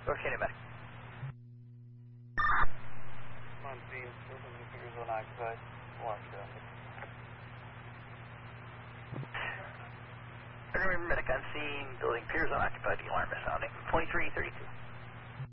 North Canyon Medic. On scene, figures unoccupied. Watch traffic. Medic on scene, building appears unoccupied, the alarm is sounding. 2332.